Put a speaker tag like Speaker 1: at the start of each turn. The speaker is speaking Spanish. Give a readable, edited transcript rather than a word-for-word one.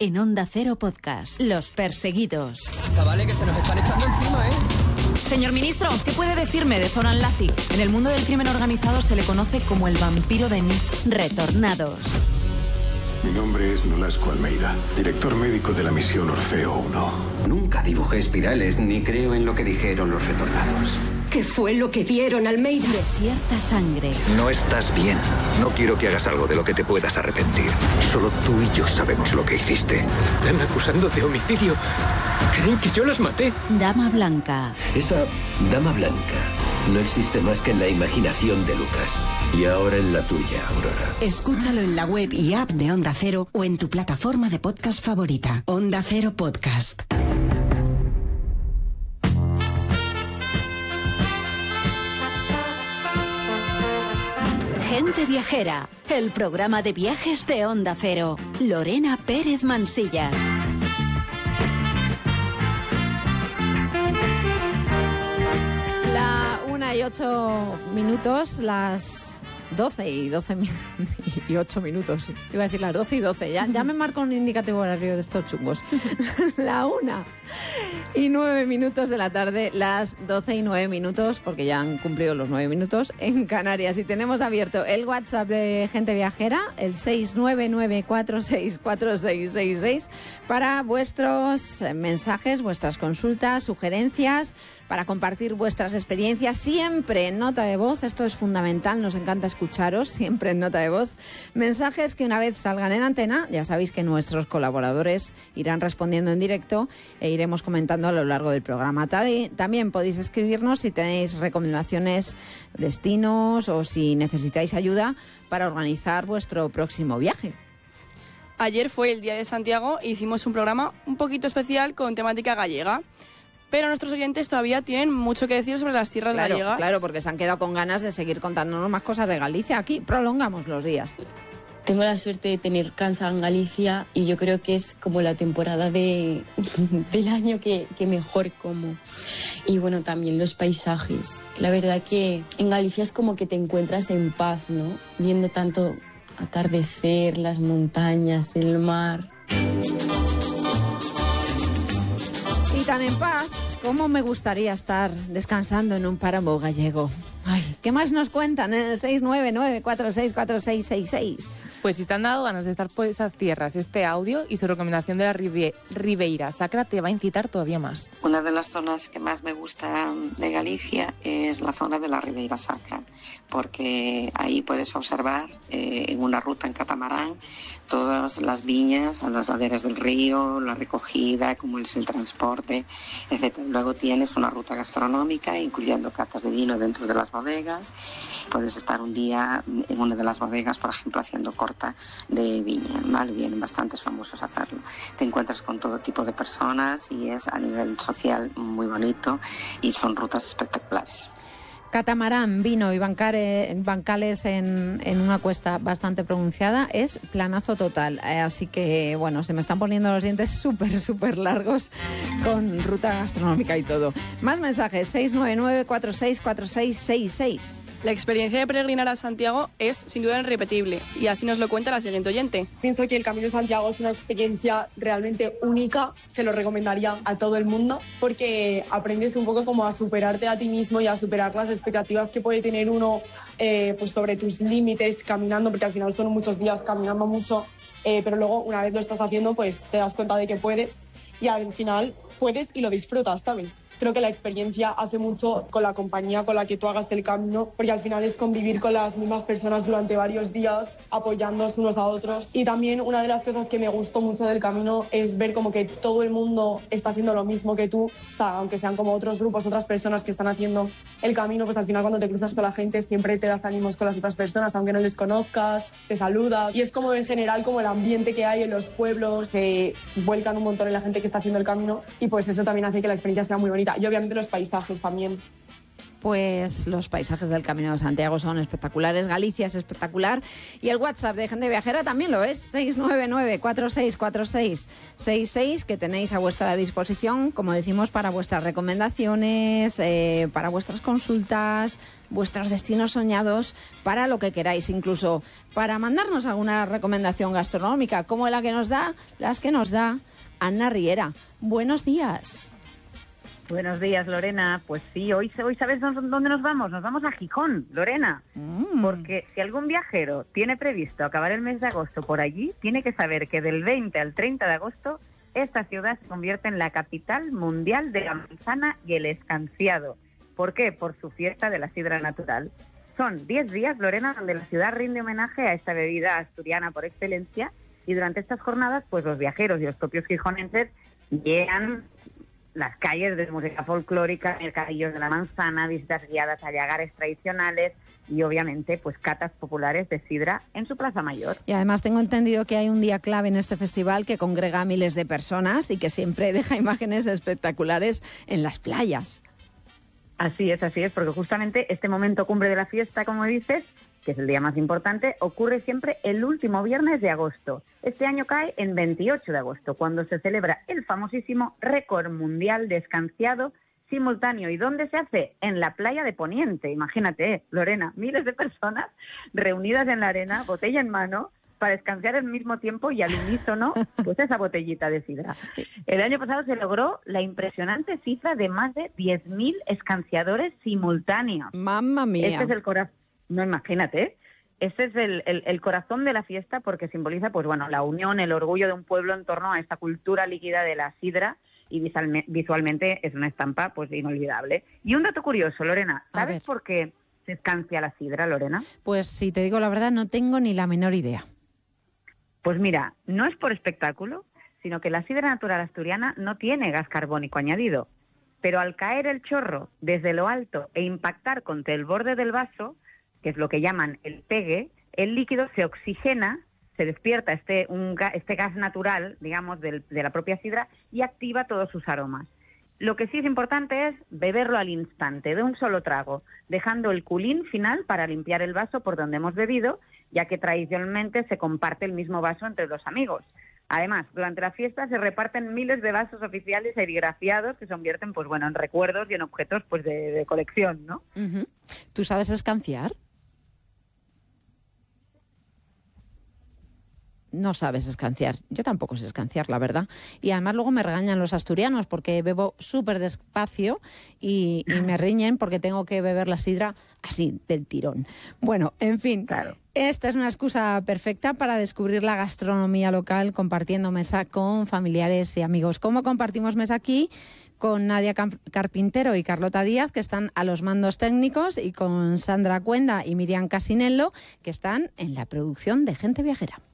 Speaker 1: en Onda Cero Podcast. Los perseguidos.
Speaker 2: Chavales, que se nos están echando encima, ¿eh?
Speaker 3: Señor ministro, ¿qué puede decirme de Zoran Lazi? En el mundo del crimen organizado se le conoce como el vampiro de Nice.
Speaker 1: Retornados.
Speaker 4: Mi nombre es Nolasco Almeida, director médico de la misión Orfeo 1.
Speaker 5: Nunca dibujé espirales ni creo en lo que dijeron los retornados.
Speaker 6: ¿Qué fue lo que vieron, Almeida?
Speaker 1: Desierta sangre.
Speaker 7: No estás bien. No quiero que hagas algo de lo que te puedas arrepentir. Solo tú y yo sabemos lo que hiciste.
Speaker 8: Están acusando de homicidio. Creen que yo las maté.
Speaker 1: Dama Blanca.
Speaker 9: Esa Dama Blanca no existe más que en la imaginación de Lucas. Y ahora en la tuya, Aurora.
Speaker 10: Escúchalo en la web y app de Onda Cero o en tu plataforma de podcast favorita. Onda Cero Podcast.
Speaker 1: Gente Viajera, el programa de viajes de Onda Cero. Lorena Pérez Mansillas.
Speaker 11: La 1:08, las 12 y 8 minutos. Iba a decir las 12 y 12. Ya me marco un indicativo horario de estos chungos. La 1:09 de la tarde, las 12:09, porque ya han cumplido los 9 minutos en Canarias. Y tenemos abierto el WhatsApp de Gente Viajera, el 699464666, para vuestros mensajes, vuestras consultas, sugerencias, para compartir vuestras experiencias, siempre en nota de voz. Esto es fundamental, nos encanta escucharos, siempre en nota de voz. Mensajes que una vez salgan en antena, ya sabéis que nuestros colaboradores irán respondiendo en directo e iremos comentando a lo largo del programa. También podéis escribirnos si tenéis recomendaciones, destinos o si necesitáis ayuda para organizar vuestro próximo viaje.
Speaker 12: Ayer fue el Día de Santiago e hicimos un programa un poquito especial con temática gallega. Pero nuestros oyentes todavía tienen mucho que decir sobre las tierras gallegas.
Speaker 11: Claro, porque se han quedado con ganas de seguir contándonos más cosas de Galicia. Aquí prolongamos los días.
Speaker 13: Tengo la suerte de tener casa en Galicia y yo creo que es como la temporada del año que mejor como. Y bueno, también los paisajes. La verdad que en Galicia es como que te encuentras en paz, ¿no? Viendo tanto atardecer, las montañas, el mar.
Speaker 11: Y tan en paz como me gustaría estar descansando en un páramo gallego. Ay, ¿qué más nos cuentan en el 699464666?
Speaker 14: Pues si te han dado ganas de estar por esas tierras, este audio y su recomendación de la Ribeira Sacra te va a incitar todavía más.
Speaker 15: Una de las zonas que más me gusta de Galicia es la zona de la Ribeira Sacra, porque ahí puedes observar en una ruta en catamarán todas las viñas a las laderas del río, la recogida, cómo es el transporte, etc. Luego tienes una ruta gastronómica, incluyendo catas de vino dentro de las bodegas. Puedes estar un día en una de las bodegas, por ejemplo, haciendo corta de viña, ¿vale? Vienen bastantes famosos a hacerlo. Te encuentras con todo tipo de personas y es a nivel social muy bonito y son rutas espectaculares.
Speaker 11: Catamarán, vino y bancales en una cuesta bastante pronunciada, es planazo total. Así que, bueno, se me están poniendo los dientes súper largos con ruta gastronómica y todo. Más mensajes, 699464666.
Speaker 12: La experiencia de peregrinar a Santiago es sin duda irrepetible y así nos lo cuenta la siguiente oyente.
Speaker 16: Pienso que el Camino de Santiago es una experiencia realmente única, se lo recomendaría a todo el mundo porque aprendes un poco como a superarte a ti mismo y a superar las expectativas que puede tener uno pues sobre tus límites caminando, porque al final son muchos días caminando mucho, pero luego una vez lo estás haciendo pues te das cuenta de que puedes y al final puedes y lo disfrutas, ¿sabes? Creo que la experiencia hace mucho con la compañía con la que tú hagas el camino, porque al final es convivir con las mismas personas durante varios días, apoyándonos unos a otros. Y también una de las cosas que me gustó mucho del camino es ver como que todo el mundo está haciendo lo mismo que tú, o sea, aunque sean como otros grupos, otras personas que están haciendo el camino, pues al final cuando te cruzas con la gente siempre te das ánimos con las otras personas, aunque no les conozcas, te saludas. Y es como en general como el ambiente que hay en los pueblos, se vuelcan un montón en la gente que está haciendo el camino y pues eso también hace que la experiencia sea muy bonita. Y obviamente los paisajes también.
Speaker 11: Pues los paisajes del Camino de Santiago son espectaculares, Galicia es espectacular y el WhatsApp de Gente Viajera también lo es, 699-464666, que tenéis a vuestra disposición, como decimos, para vuestras recomendaciones, para vuestras consultas, vuestros destinos soñados, para lo que queráis, incluso para mandarnos alguna recomendación gastronómica, como las que nos da Ana Riera. Buenos días.
Speaker 17: Buenos días, Lorena. Pues sí, hoy ¿sabes dónde nos vamos? Nos vamos a Gijón, Lorena. Porque si algún viajero tiene previsto acabar el mes de agosto por allí, tiene que saber que del 20 al 30 de agosto esta ciudad se convierte en la capital mundial de la manzana y el escanciado. ¿Por qué? Por su fiesta de la sidra natural. Son 10 días, Lorena, donde la ciudad rinde homenaje a esta bebida asturiana por excelencia, y durante estas jornadas, pues los viajeros y los propios gijonenses llegan las calles de música folclórica, mercadillos de la manzana, visitas guiadas a llagares tradicionales y obviamente pues catas populares de sidra en su Plaza Mayor.
Speaker 11: Y además tengo entendido que hay un día clave en este festival que congrega a miles de personas y que siempre deja imágenes espectaculares en las playas.
Speaker 17: Así es, porque justamente este momento cumbre de la fiesta, como dices, que es el día más importante, ocurre siempre el último viernes de agosto. Este año cae en 28 de agosto, cuando se celebra el famosísimo récord mundial de escanciado simultáneo. ¿Y dónde se hace? En la playa de Poniente. Imagínate, Lorena, miles de personas reunidas en la arena, botella en mano, para escanciar al mismo tiempo y al unísono pues esa botellita de sidra. El año pasado se logró la impresionante cifra de más de 10.000 escanciadores simultáneos.
Speaker 11: ¡Mamma mía!
Speaker 17: Este es el corazón. No, imagínate, este es el corazón de la fiesta, porque simboliza pues bueno, la unión, el orgullo de un pueblo en torno a esta cultura líquida de la sidra, y visualmente es una estampa pues inolvidable. Y un dato curioso, Lorena, ¿sabes por qué se escancia la sidra, Lorena?
Speaker 11: Pues si te digo la verdad, no tengo ni la menor idea.
Speaker 17: Pues mira, no es por espectáculo, sino que la sidra natural asturiana no tiene gas carbónico añadido, pero al caer el chorro desde lo alto e impactar contra el borde del vaso, que es lo que llaman el pegue, el líquido se oxigena, se despierta este gas natural, digamos, de la propia sidra, y activa todos sus aromas. Lo que sí es importante es beberlo al instante, de un solo trago, dejando el culín final para limpiar el vaso por donde hemos bebido, ya que tradicionalmente se comparte el mismo vaso entre los amigos. Además, durante la fiesta se reparten miles de vasos oficiales serigrafiados que se convierten pues bueno, en recuerdos y en objetos pues de colección, ¿no?
Speaker 11: Uh-huh. ¿Tú sabes escanciar? No sabes escanciar. Yo tampoco sé escanciar, la verdad. Y además luego me regañan los asturianos porque bebo súper despacio y me riñen porque tengo que beber la sidra así, del tirón. Bueno, en fin, claro. Esta es una excusa perfecta para descubrir la gastronomía local compartiendo mesa con familiares y amigos. ¿Cómo compartimos mesa aquí? Con Nadia Carpintero y Carlota Díaz, que están a los mandos técnicos, y con Sandra Cuenda y Miriam Casinello, que están en la producción de Gente Viajera.